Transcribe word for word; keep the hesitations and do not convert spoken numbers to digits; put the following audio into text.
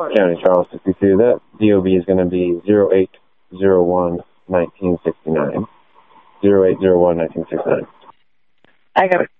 County, Charles sixty-two. That D O B is going to be zero eight zero one nineteen sixty-nine. zero eight zero one nineteen sixty-nine. I got it.